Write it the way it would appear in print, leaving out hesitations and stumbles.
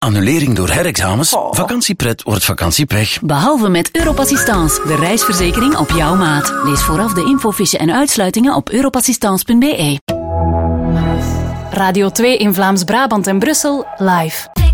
Annulering door herexamens? Vakantiepret wordt vakantiepech. Behalve met Europassistance, de reisverzekering op jouw maat. Lees vooraf de infofiche en uitsluitingen op europassistance.be. Radio 2 in Vlaams-Brabant en Brussel, live.